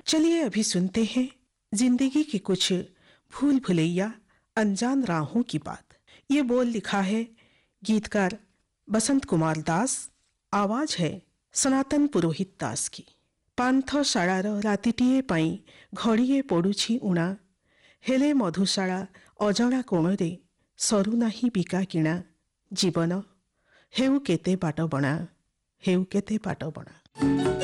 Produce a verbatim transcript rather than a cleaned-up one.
चलिए अभी सुनते हैं जिंदगी की कुछ भूल भुलैया अनजान राहों की बात। ये बोल लिखा है गीतकार बसंत कुमार दास, आवाज है सनातन पुरोहित दास की। पान्थ शाଳାର ରାତିଟିଏ ପାଇଁ ଘଡ଼ିଏ ପଡ଼ୁଛି ଉଣା, ହେଲେ ମଧୁଶାଳା ଅଜଣା କୋଣରେ ସରୁନାହିଁ ବିକା କିଣା। ଜୀବନ ହେଉ କେତେ ବାଟ ବଣା, ହେଉ କେତେ ବାଟ ବଣା।